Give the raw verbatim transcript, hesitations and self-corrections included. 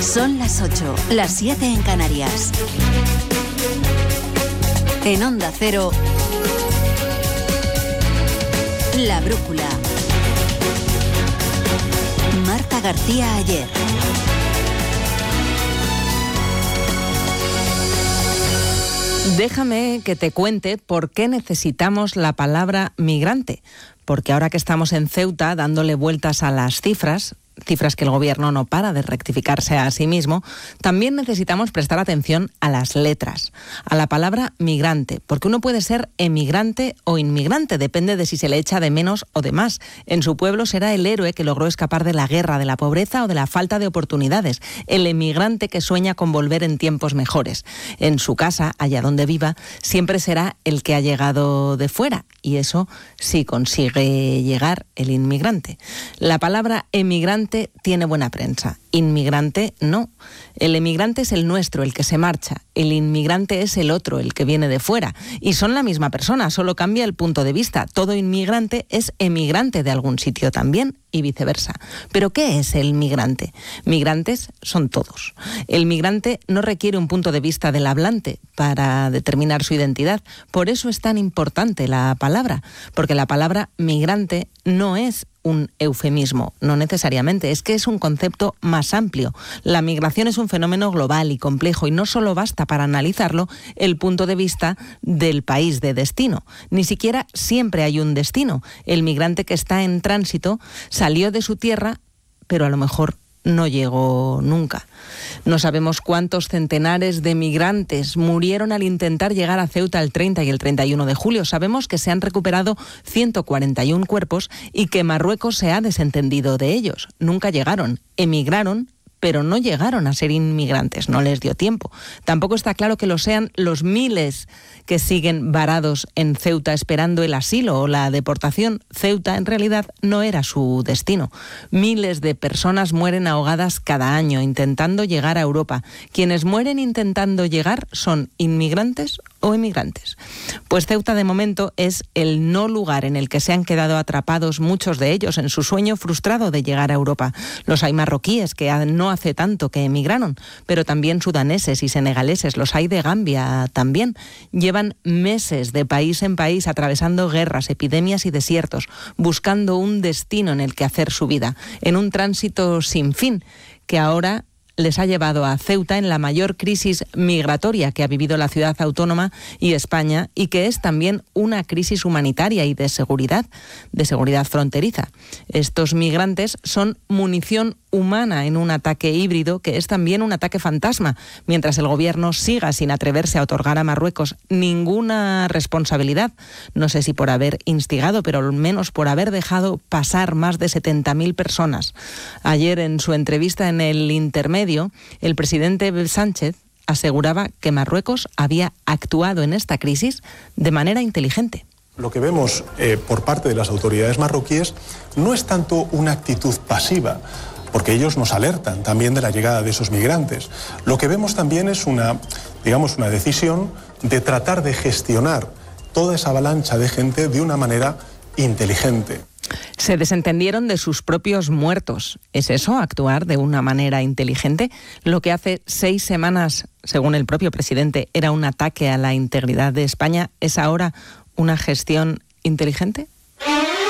Son las ocho, las siete en Canarias. En Onda Cero, La Brújula. Marta García Ayer. Déjame que te cuente por qué necesitamos la palabra migrante. Porque ahora que estamos en Ceuta dándole vueltas a las cifras, cifras que el gobierno no para de rectificarse a sí mismo, también necesitamos prestar atención a las letras, a la palabra migrante, porque uno puede ser emigrante o inmigrante, depende de si se le echa de menos o de más. En su pueblo será el héroe que logró escapar de la guerra, de la pobreza o de la falta de oportunidades, el emigrante que sueña con volver en tiempos mejores. En su casa, allá donde viva, siempre será el que ha llegado de fuera, y eso sí consigue llegar el inmigrante. La palabra emigrante tiene buena prensa, inmigrante no. El emigrante es el nuestro, el que se marcha. El inmigrante es el otro, el que viene de fuera. Y son la misma persona, solo cambia el punto de vista. Todo inmigrante es emigrante de algún sitio también y viceversa. ¿Pero qué es el migrante? Migrantes son todos. El migrante no requiere un punto de vista del hablante para determinar su identidad. Por eso es tan importante la palabra, porque la palabra migrante no es un eufemismo, no necesariamente, es que es un concepto más amplio. La migración es un fenómeno global y complejo y no solo basta para analizarlo el punto de vista del país de destino. Ni siquiera siempre hay un destino. El migrante que está en tránsito salió de su tierra, pero a lo mejor no llegó nunca. No sabemos cuántos centenares de migrantes murieron al intentar llegar a Ceuta el treinta y el treinta y uno de julio. Sabemos que se han recuperado ciento cuarenta y uno cuerpos y que Marruecos se ha desentendido de ellos. Nunca llegaron, emigraron, pero no llegaron a ser inmigrantes, no les dio tiempo. Tampoco está claro que lo sean los miles que siguen varados en Ceuta esperando el asilo o la deportación. Ceuta en realidad no era su destino. Miles de personas mueren ahogadas cada año intentando llegar a Europa. Quienes mueren intentando llegar son inmigrantes o emigrantes. Pues Ceuta de momento es el no lugar en el que se han quedado atrapados muchos de ellos en su sueño frustrado de llegar a Europa. Los hay marroquíes que no hace tanto que emigraron, pero también sudaneses y senegaleses, los hay de Gambia también. Llevan meses de país en país atravesando guerras, epidemias y desiertos, buscando un destino en el que hacer su vida, en un tránsito sin fin que ahora les ha llevado a Ceuta en la mayor crisis migratoria que ha vivido la ciudad autónoma y España, y que es también una crisis humanitaria y de seguridad, de seguridad fronteriza. Estos migrantes son munición humana en un ataque híbrido que es también un ataque fantasma, mientras el gobierno siga sin atreverse a otorgar a Marruecos ninguna responsabilidad, no sé si por haber instigado, pero al menos por haber dejado pasar más de setenta mil personas. Ayer, en su entrevista en el Intermedio, el presidente Sánchez aseguraba que Marruecos había actuado en esta crisis de manera inteligente. Lo que vemos eh, por parte de las autoridades marroquíes no es tanto una actitud pasiva, porque ellos nos alertan también de la llegada de esos migrantes. Lo que vemos también es una, digamos, una decisión de tratar de gestionar toda esa avalancha de gente de una manera inteligente. Se desentendieron de sus propios muertos. ¿Es eso, actuar de una manera inteligente? Lo que hace seis semanas, según el propio presidente, era un ataque a la integridad de España, ¿es ahora una gestión inteligente?